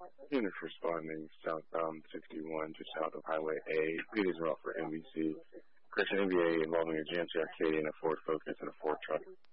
Units responding southbound 61 just south of Highway A. Please route for NBC. Correction NBA involving a GMC Arcade and a Ford Focus and a Ford truck.